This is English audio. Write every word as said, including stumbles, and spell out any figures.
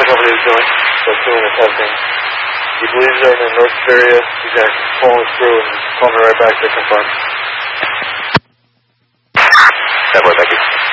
the company is doing. So doing the testing. He believes they're in the north area. He's going to call his crew and call me right back to confirm. That was, thank you.